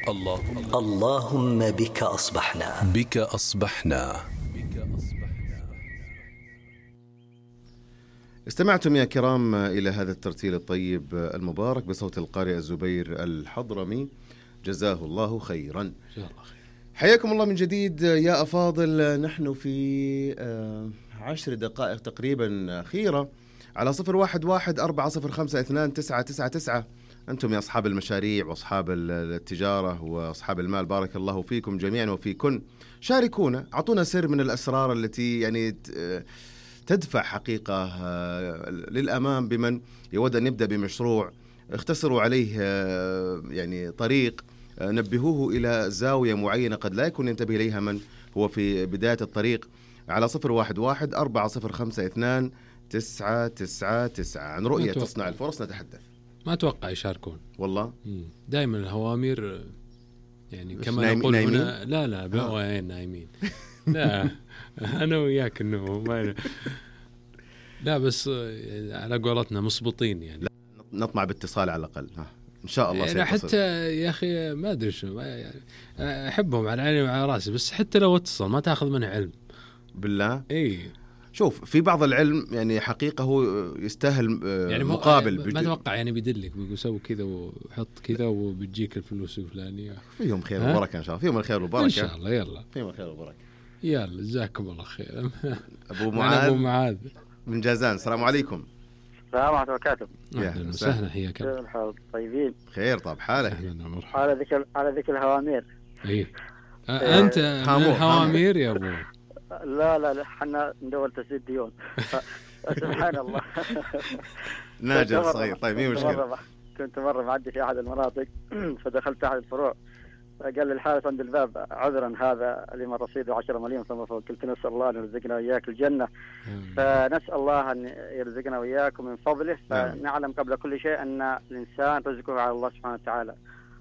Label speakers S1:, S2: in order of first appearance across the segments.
S1: اللهم بك أصبحنا.
S2: بك أصبحنا.
S3: استمعتم يا كرام إلى هذا الترتيل الطيب المبارك بصوت القارئ الزبير الحضرمي، جزاه الله خيرا. حياكم الله من جديد يا أفاضل. نحن في 10 دقائق تقريبا أخيرة على 0114052999. أنتم يا أصحاب المشاريع وأصحاب التجارة وأصحاب المال، بارك الله فيكم جميعا وفيكن. شاركونا، أعطونا سر من الأسرار التي يعني تدفع حقيقة للأمام بمن يود أن يبدأ بمشروع. اختصروا عليه يعني طريق، نبهوه إلى زاوية معينة قد لا يكون ينتبه إليها من هو في بداية الطريق، على 0114052999. عن رؤية تصنع الفرص نتحدث.
S4: ما أتوقع يشاركون
S3: والله.
S4: دائما الهوامير يعني كما نقول هنا. لا وين نايمين. لا أنا وياك إنه ما لا، بس على قولتنا مصبوطين يعني.
S3: لا نطمع باتصال على الأقل إن شاء الله
S4: يعني حتى يا أخي ما أدري شو يعني أحبهم على عيني وعلى راسي، بس حتى لو اتصل ما تأخذ منه علم
S3: بالله.
S4: إيه
S3: شوف، في بعض العلم يعني حقيقة هو يستاهل يعني مقابل.
S4: ما أتوقع يعني بيدلك بيقول سوي كذا وحط كذا وبتجيك الفلوس الفلانية.
S3: فيهم خير وبركة إن شاء الله. فيهم الخير والبركة
S4: إن شاء الله. يلا
S3: فيهم الخير والبركة.
S4: يلا جزاكم الله خير.
S3: أبو معاذ من جازان. السلام عليكم.
S5: السلام عليكم وبركاته.
S4: أهلا وسهلا. حياك الله.
S5: الحال طيبين؟
S3: خير. طب حالك؟
S5: على ذكر الهوامير.
S4: إيه أنت من الهوامير يا أبو؟
S5: لا حنا ندور تسديد ديون. سبحان الله.
S3: ناجر صغير. طيب مين مشكلة؟
S5: كنت مرة معدي في أحد المناطق فدخلت أحد الفروع، قال لي الحارس عند الباب عذرا هذا اللي من رصيده 10 مليون ثم فوق. قلت نسأل الله أن يرزقنا وإياك الجنة، فنسأل الله أن يرزقنا وإياكم من فضله. فنعلم قبل كل شيء أن الإنسان رزقه على الله سبحانه وتعالى،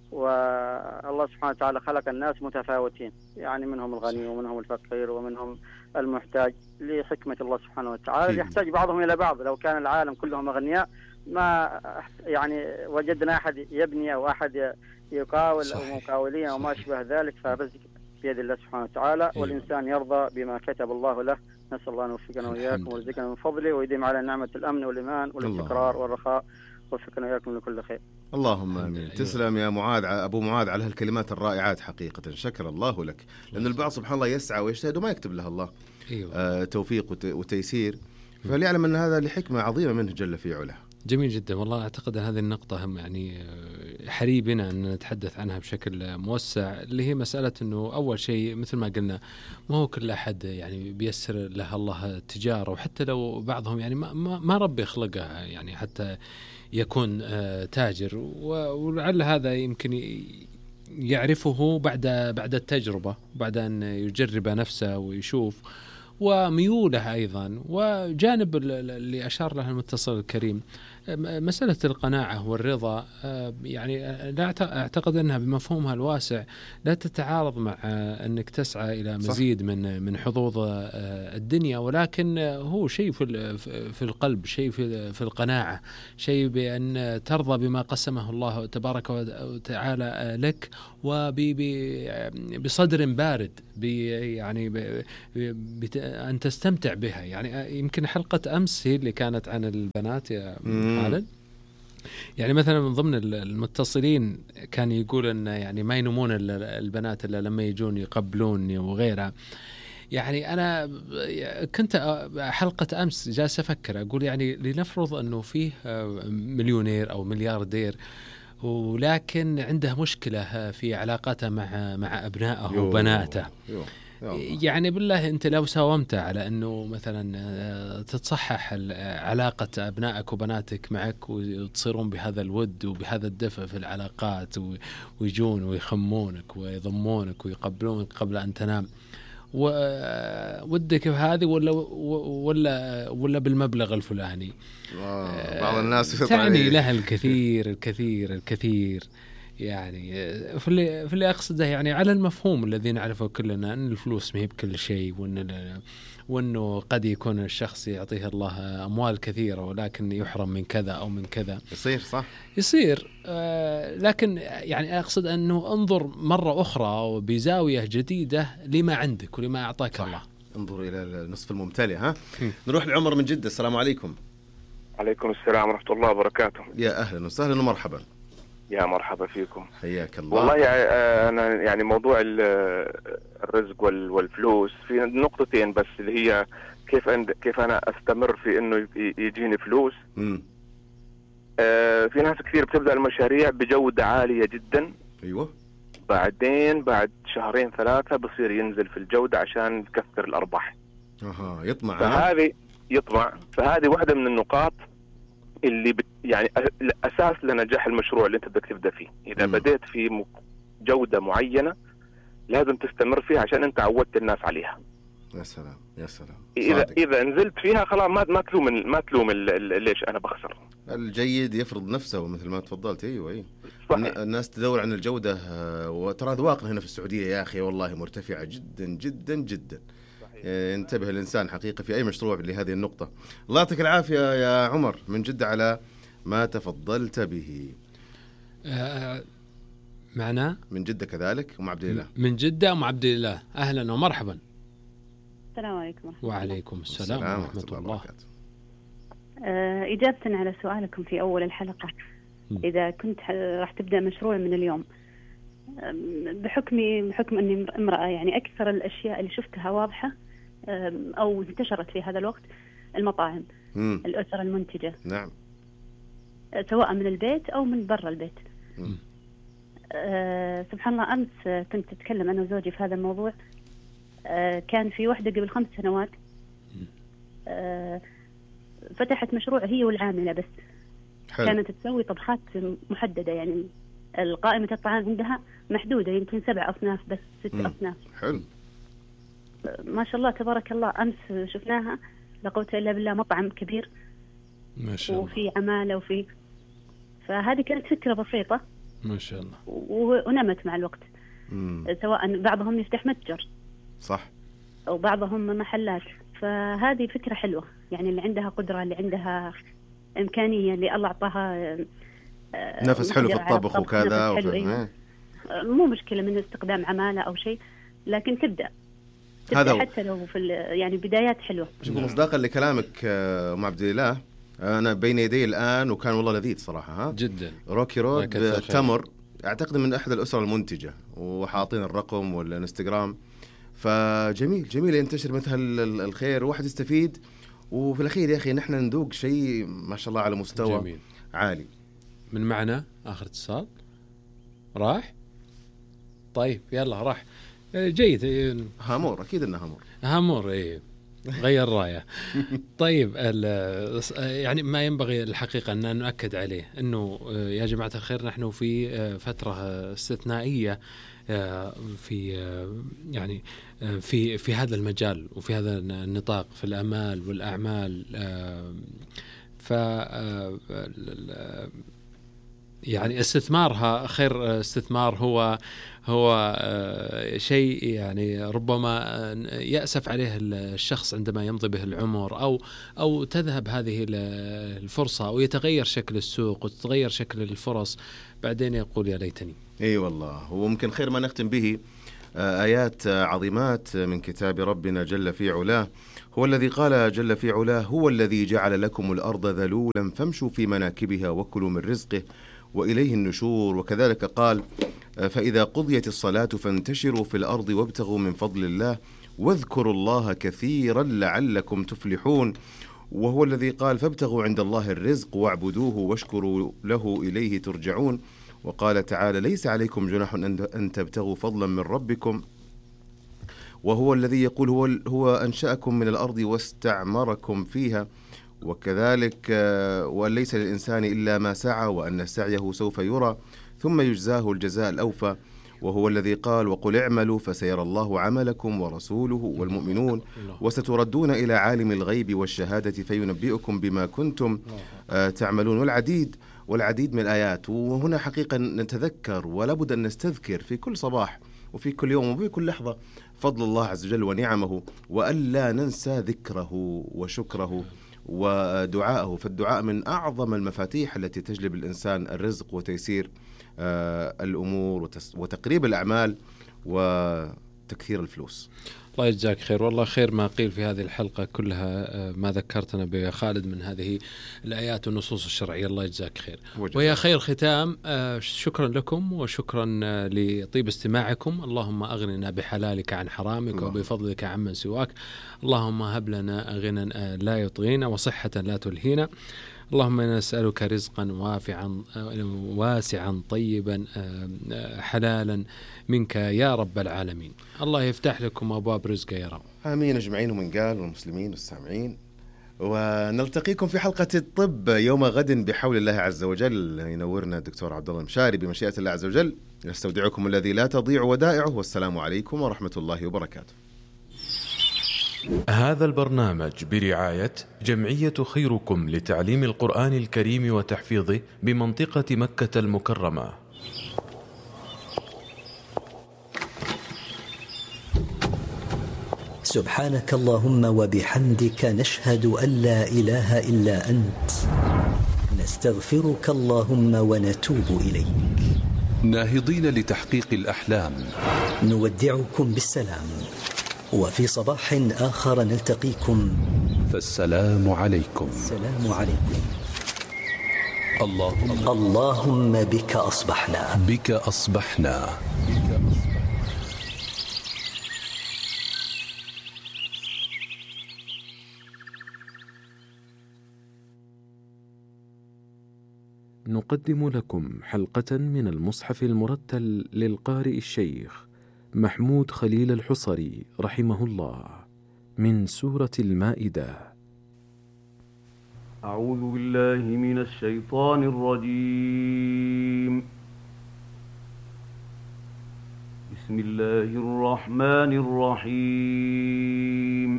S5: والله سبحانه وتعالى خلق الناس متفاوتين، يعني منهم الغني ومنهم الفقير ومنهم المحتاج لحكمة الله سبحانه وتعالى. يحتاج بعضهم إلى بعض. لو كان العالم كلهم أغنياء ما يعني وجدنا أحد يبني أو أحد يقاول أو مقاولين أو ما أشبه ذلك. فالرزق بيد الله سبحانه وتعالى، والإنسان يرضى بما كتب الله له. نسأل الله أن يوفقنا وإياكم ويرزقنا من فضله ويديم على نعمة الأمن والإيمان والاستقرار والرخاء، ووفقنا وإياكم لكل خير.
S3: اللهم آمين. تسلم يا معاذ، أبو معاذ، على هالكلمات الرائعات حقيقة. شكر الله لك. لأن البعض سبحان الله يسعى ويجتهد وما يكتب له الله توفيق وتيسير، فليعلم أن هذا لحكمة عظيمة منه جل في علاه.
S4: جميل جدا والله. أعتقد أن هذه النقطة هم يعني حري بنا أن نتحدث عنها بشكل موسع، اللي هي مسألة أنه أول شيء مثل ما قلنا ما هو كل أحد يعني بيسر له الله التجارة، وحتى لو بعضهم يعني ما ربي يخلقها يعني حتى يكون تاجر، ولعل هذا يمكن يعرفه بعد التجربة، بعد أن يجرب نفسه ويشوف وميوله أيضا. وجانب اللي أشار له المتصل الكريم مسألة القناعة والرضا، يعني لا أعتقد أنها بمفهومها الواسع لا تتعارض مع أنك تسعى إلى مزيد من حظوظ الدنيا، ولكن هو شيء في القلب، شيء في القناعة، شيء بأن ترضى بما قسمه الله تبارك وتعالى لك، وبصدر بارد، يعني أن تستمتع بها. يعني يمكن حلقة أمس هي اللي كانت عن البنات يا خالد، يعني مثلا من ضمن المتصلين كان يقول أن يعني ما ينمون البنات إلا لما يجون يقبلوني وغيرها. يعني أنا كنت حلقة أمس جالس أفكر أقول يعني لنفرض أنه فيه مليونير أو ملياردير ولكن عنده مشكلة في علاقته مع أبنائه وبناته. يعني بالله أنت لو ساومت على أنه مثلا تتصحح علاقة أبنائك وبناتك معك وتصيرون بهذا الود وبهذا الدفء في العلاقات، ويجون ويخمونك ويضمونك ويقبلونك قبل أن تنام، ودك هذه ولا بالمبلغ الفلاني.
S3: بعض الناس
S4: تعني لها الكثير الكثير الكثير. يعني في اللي أقصده يعني على المفهوم الذي نعرفه كلنا أن الفلوس ما هي بكل شيء، وأنه قد يكون الشخص يعطيه الله أموال كثيرة ولكن يحرم من كذا أو من كذا.
S3: يصير صح،
S4: يصير. لكن يعني أقصد أنه انظر مرة أخرى وبزاوية جديدة لما عندك ولما أعطاك الله.
S3: انظر إلى النصف الممتلئ. ها نروح لعمر من جدة. السلام عليكم.
S2: عليكم السلام ورحمة الله وبركاته.
S3: يا أهلا وسهلا ومرحبا.
S2: يا مرحبا فيكم.
S3: حياك الله.
S2: والله أنا يعني موضوع الرزق والفلوس في نقطتين بس، اللي هي كيف أنا أستمر في إنه يجيني فلوس. في ناس كثير بتبدأ المشاريع بجودة عالية جدا.
S3: أيوة.
S2: بعدين بعد شهرين ثلاثة بصير ينزل في الجودة عشان تكثر الأرباح.
S3: يطمع.
S2: فهذه واحدة من النقاط اللي يعني الأساس لنجاح المشروع اللي أنت بدك تبدأ فيه. إذا بديت في جودة معينة لازم تستمر فيها عشان أنت عودت الناس عليها.
S3: يا سلام يا سلام.
S2: إذا نزلت فيها خلاص ما تلوم ليش أنا بخسر.
S3: الجيد يفرض نفسه مثل ما تفضلت. أيوة.
S2: صحيح.
S3: الناس تدور عن الجودة، وترى أذواقنا هنا في السعودية يا أخي والله مرتفعة جدا جدا جدا. انتبه الإنسان حقيقة في أي مشروع لهذه النقطة. الله يعطيك العافية يا عمر من جدة على ما تفضلت به.
S4: معنا
S3: من جدة كذلك أم عبد الله.
S4: من جدة أم عبد الله، أهلا ومرحبا.
S6: السلام عليكم.
S4: وعليكم السلام ورحمة الله.
S6: إجابة على سؤالكم في أول الحلقة، إذا كنت راح تبدأ مشروع من اليوم، بحكم أني امرأة، يعني أكثر الأشياء اللي شفتها واضحة أو انتشرت في هذا الوقت المطاعم. الأسر المنتجة.
S3: نعم.
S6: سواء من البيت أو من برا البيت. سبحان الله، أمس كنت أتكلم أنا وزوجي في هذا الموضوع. كان في واحدة قبل 5 سنوات فتحت مشروع هي والعاملة بس.
S3: حلو.
S6: كانت تسوي طبخات محددة، يعني القائمة الطعام عندها محدودة، يمكن 7 أصناف بس 6 أصناف.
S3: حلو
S6: ما شاء الله تبارك الله. أمس شفناها لا قوة إلا بالله، مطعم كبير
S4: ما شاء الله،
S6: وفي عمالة فهذه كانت فكرة بسيطة
S4: ما شاء الله،
S6: ونمت مع الوقت. سواء بعضهم يفتح متجر
S3: صح،
S6: أو بعضهم محلات. فهذه فكرة حلوة، يعني اللي عندها قدرة، اللي عندها إمكانية، اللي الله أعطاها
S3: نفس حلو في الطبخ وكذا
S6: مو مشكلة من استخدام عمالة أو شيء، لكن تبدأ حتى لو في يعني بدايات حلوة.
S3: شوفوا مصداقا لكلامك أم عبد الله، أنا بين يدي الآن وكان والله لذيذ صراحة.
S4: جدا.
S3: روكي رود تمر، أعتقد من أحد الأسر المنتجة، وحاطين الرقم والإنستغرام. فجميل جميل ينتشر مثل الخير، وواحد يستفيد، وفي الأخير يا أخي نحن ندوق شيء ما شاء الله على مستوى
S4: جميل.
S3: عالي.
S4: من معنا آخر اتصال راح. طيب يلا راح. جيد.
S3: هامور، أكيد إنه
S4: هامور. إيه غير راية. طيب يعني ما ينبغي الحقيقة أن نؤكد عليه أنه يا جماعة الخير نحن في فترة استثنائية في يعني في هذا المجال وفي هذا النطاق في الأمال والأعمال. يعني استثمارها خير استثمار هو شيء يعني ربما يأسف عليه الشخص عندما يمضي به العمر أو تذهب هذه الفرصة أو يتغير شكل السوق وتتغير شكل الفرص، بعدين يقول يا ليتني.
S3: اي والله. وممكن خير ما نختم به آيات عظيمات من كتاب ربنا جل في علاه. هو الذي قال جل في علاه: هو الذي جعل لكم الأرض ذلولا فامشوا في مناكبها وكلوا من رزقه وإليه النشور. وكذلك قال: فإذا قضيت الصلاة فانتشروا في الأرض وابتغوا من فضل الله واذكروا الله كثيرا لعلكم تفلحون. وهو الذي قال: فابتغوا عند الله الرزق واعبدوه واشكروا له إليه ترجعون. وقال تعالى: ليس عليكم جناح أن تبتغوا فضلا من ربكم. وهو الذي يقول: هو أنشأكم من الأرض واستعمركم فيها. وكذلك وليس للإنسان إلا ما سعى وأن سعيه سوف يرى ثم يجزاه الجزاء الأوفى. وهو الذي قال: وقل اعملوا فسيرى الله عملكم ورسوله والمؤمنون وستردون إلى عالم الغيب والشهادة فينبئكم بما كنتم تعملون. والعديد. والعديد من الآيات. وهنا حقيقة نتذكر ولا بد أن نستذكر في كل صباح وفي كل يوم وفي كل لحظة فضل الله عز وجل ونعمه، وألا ننسى ذكره وشكره ودعاءه. فالدعاء من أعظم المفاتيح التي تجلب الإنسان الرزق وتيسير الأمور وتقريب الأعمال وتكثير الفلوس.
S4: الله يجزاك خير. والله خير ما قيل في هذه الحلقة كلها، ما ذكرتنا بخالد من هذه الآيات والنصوص الشرعية. الله يجزاك خير. ويا خير ختام، شكرا لكم وشكرا لطيب استماعكم. اللهم أغننا بحلالك عن حرامك وبفضلك عمن سواك. اللهم هب لنا غنى لا يطغينا وصحة لا تلهينا. اللهم نسألك رزقا واسعا طيبا حلالا منك يا رب العالمين. الله يفتح لكم أبواب رزق يا رب.
S3: آمين أجمعين ومن قال والمسلمين والسامعين. ونلتقيكم في حلقة الطب يوم غد بحول الله عز وجل. ينورنا الدكتور عبد الله المشاري بمشيئة الله عز وجل. نستودعكم الذي لا تضيع ودائعه، والسلام عليكم ورحمة الله وبركاته.
S7: هذا البرنامج برعاية جمعية خيركم لتعليم القرآن الكريم وتحفيظه بمنطقة مكة المكرمة.
S1: سبحانك اللهم وبحمدك، نشهد أن لا إله إلا أنت، نستغفرك اللهم ونتوب إليك.
S8: ناهضين لتحقيق الأحلام،
S1: نودعكم بالسلام، وفي صباح آخر نلتقيكم،
S8: فالسلام عليكم.
S1: السلام عليكم. اللهم بك أصبحنا.
S8: بك أصبحنا.
S7: نقدم لكم حلقة من المصحف المرتل للقارئ الشيخ محمود خليل الحصري رحمه الله من سورة المائدة.
S9: أعوذ بالله من الشيطان الرجيم. بسم الله الرحمن الرحيم.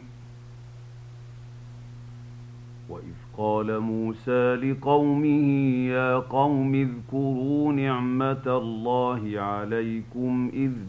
S9: وإذ قال موسى لقومه يا قوم اذكروا نعمة الله عليكم إذ